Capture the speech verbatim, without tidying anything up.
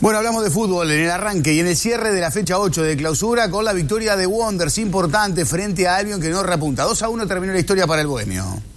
Bueno, hablamos de fútbol en el arranque y en el cierre de la fecha ocho de clausura con la victoria de Wanderers importante frente a Albion que no repunta. dos a uno terminó la historia para el bohemio.